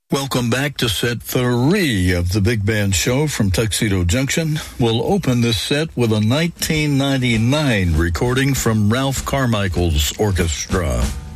Welcome back to set 3 of the Big Band Show from Tuxedo Junction. We'll open this set with a 1999 recording from Ralph Carmichael's orchestra.